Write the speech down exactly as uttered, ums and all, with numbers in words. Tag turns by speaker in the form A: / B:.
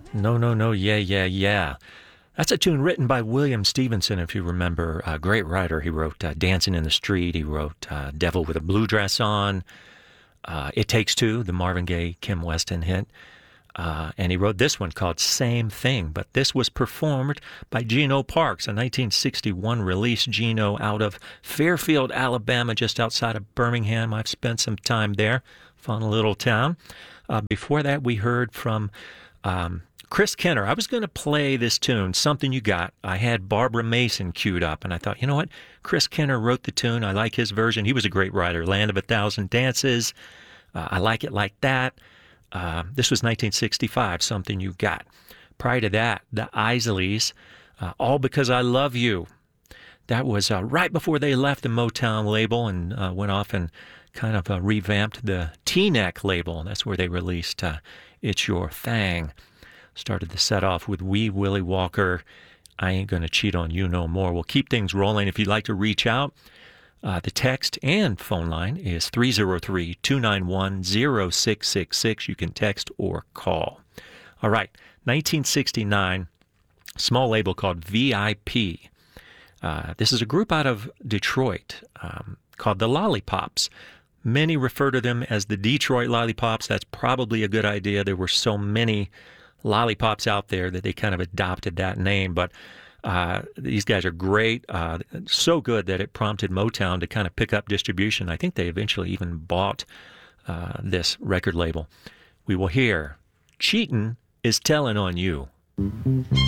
A: No, no, no, yeah, yeah, yeah. That's a tune written by William Stevenson, if you remember. A great writer. He wrote uh, Dancing in the Street. He wrote uh, Devil with a Blue Dress On. Uh, It Takes Two, the Marvin Gaye, Kim Weston hit. Uh, and he wrote this one called Same Thing. But this was performed by Geno Parks, a nineteen sixty-one release. Geno out of Fairfield, Alabama, just outside of Birmingham. I've spent some time there. Fun little town. Uh, before that, we heard from um, Chris Kenner. I was going to play this tune, Something You Got. I had Barbara Mason queued up, and I thought, you know what? Chris Kenner wrote the tune. I like his version. He was a great writer. Land of a Thousand Dances. Uh, I Like It Like That. Uh, this was nineteen sixty-five, Something You Got. Prior to that, the Isleys, uh, All Because I Love You. That was uh, right before they left the Motown label and uh, went off and kind of uh, revamped the T-Neck label. That's where they released uh, It's Your Thang. Started the set off with Wee Willie Walker, I Ain't Gonna Cheat on You No More. We'll keep things rolling. If you'd like to reach out, uh, the text and phone line is three oh three, two nine one, oh six six six. You can text or call. All right, nineteen sixty-nine, small label called V I P. Uh, this is a group out of Detroit um, called the Lollipops. Many refer to them as the Detroit Lollipops. That's probably a good idea. There were so many lollipops out there that they kind of adopted that name. But uh, these guys are great. Uh, so good that it prompted Motown to kind of pick up distribution. I think they eventually even bought uh, this record label. We will hear Cheatin' Is Tellin' on You.